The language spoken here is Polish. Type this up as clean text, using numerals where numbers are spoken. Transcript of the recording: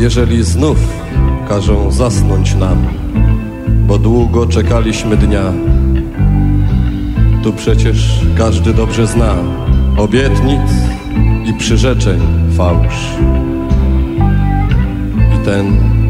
jeżeli znów każą zasnąć nam, bo długo czekaliśmy dnia. Tu przecież każdy dobrze zna obietnic i przyrzeczeń fałsz. I ten